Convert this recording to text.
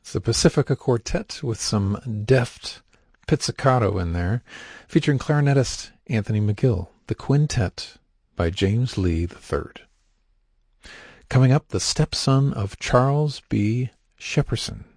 It's the Pacifica Quartet with some deft pizzicato in there, featuring clarinetist Anthony McGill. The Quintet by James Lee III. Coming up, the stepson of Charles B. Shepperson,